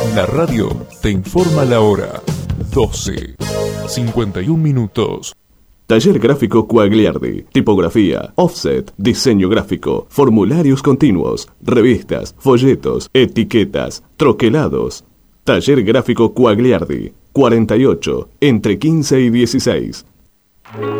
La radio te informa la hora. 12:51. Taller Gráfico Quagliardi. Tipografía, offset, diseño gráfico, formularios continuos, revistas, folletos, etiquetas, troquelados. Taller Gráfico Quagliardi. 48, entre 15 y 16.